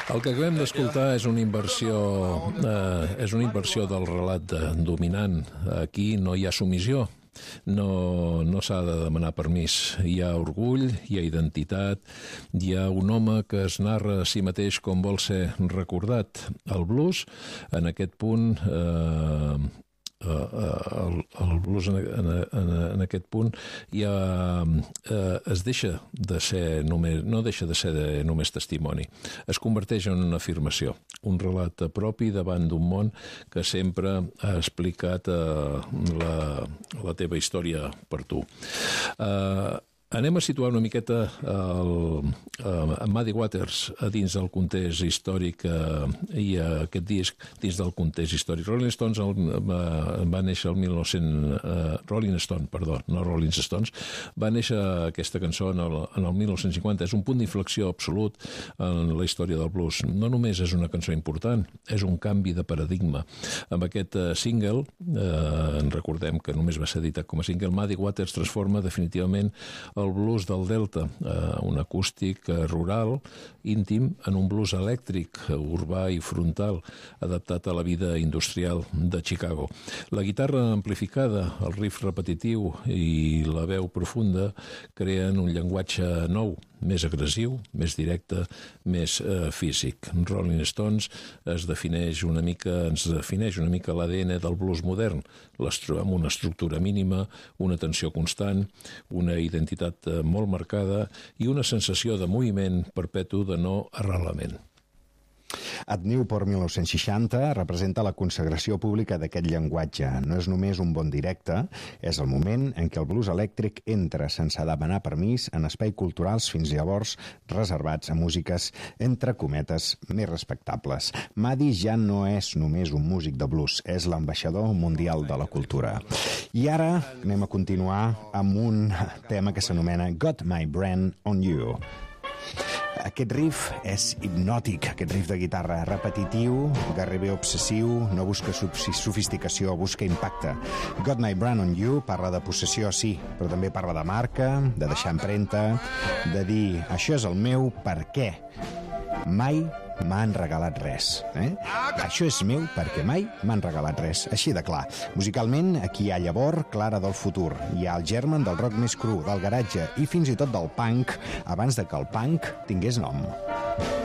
El que acabem d'escoltar és una inversió del relat dominant. Aquí no hi ha submissió. No s'ha de demanar permís. Hi ha orgull, hi ha identitat, hi ha un home que es narra a si mateix com vol ser recordat. El blues, en aquest punt, el blues en aquest punt ja es deixa de ser no deixa de ser només testimoni, es converteix en una afirmació, un relat propi davant d'un món que sempre ha explicat la teva història per tu. Anem a situar una miqueta en Muddy Waters dins del context històric i aquest disc dins del context històric. Rolling Stones va néixer el 1900... Rolling Stone, perdó, no Rolling Stones. Va néixer aquesta cançó en el 1950. És un punt d'inflexió absolut en la història del blues. No només és una cançó important, és un canvi de paradigma. Amb aquest single, recordem que només va ser editat com a single, Muddy Waters transforma definitivament el blues del Delta, un acústic rural, íntim, en un blues elèctric, urbà i frontal, adaptat a la vida industrial de Chicago. La guitarra amplificada, el riff repetitiu i la veu profunda creen un llenguatge nou, més agressiu, més directe, més físic. Rolling Stones ens defineix una mica l'ADN del blues modern, amb una estructura mínima, una tensió constant, una identitat molt marcada i una sensació de moviment perpetu de no arrelament. At Newport 1960 representa la consagració pública d'aquest llenguatge. No és només un bon directe, és el moment en què el blues elèctric entra sense demanar permís en espais culturals fins llavors reservats a músiques, entre cometes, més respectables. Muddy ja no és només un músic de blues, és l'ambaixador mundial de la cultura. I ara anem a continuar amb un tema que s'anomena Got My Brand on You. Aquest riff és hipnòtic, aquest riff de guitarra repetitiu, gairebé obsessiu, no busca sofisticació, busca impacte. Got My Brand on You parla de possessió, sí, però també parla de marca, de deixar empremta, de dir, això és el meu per què. Mai m'han regalat res. Això és meu perquè mai m'han regalat res. Així de clar. Musicalment, aquí hi ha llavor clara del futur. Hi ha el germen del rock més cru, del garatge i fins i tot del punk, abans de que el punk tingués nom.